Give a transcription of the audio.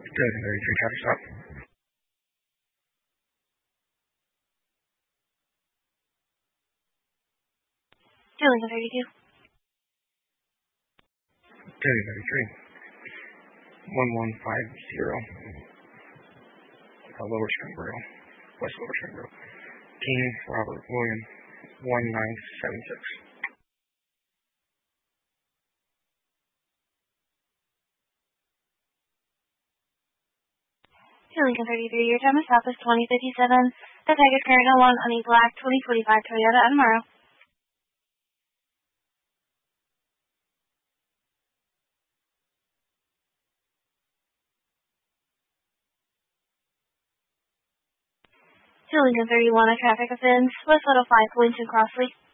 Good. 33 traffic stop. Lincoln 32. Good. 33. 1150. Lower Springboro. West Lower Springboro. King Robert William 1976. Lincoln 33, your time of stop is 2057. The tag is carried along on a black 2025 Toyota Camaro. Lincoln 31, a traffic offense, West Little 5 Winton Crossley.